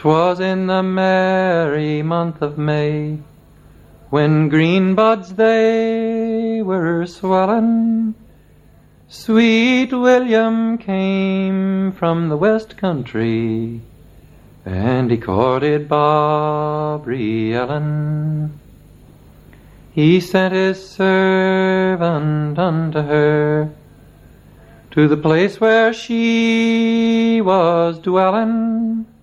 'Twas in the merry month of May, when green buds they were swellin', sweet William came from the west country, and he courted Barbary Ellen. He sent his servant unto her, to the place where she was dwellin',